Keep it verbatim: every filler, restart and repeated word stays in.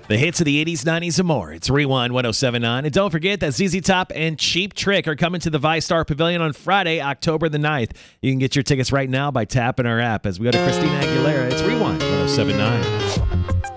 The hits of the eighties, nineties, and more. It's Rewind one oh seven point nine. And don't forget that Z Z Top and Cheap Trick are coming to the ViStar Pavilion on Friday, October the ninth. You can get your tickets right now by tapping our app. As we go to Christina Aguilera, it's Rewind one oh seven point nine.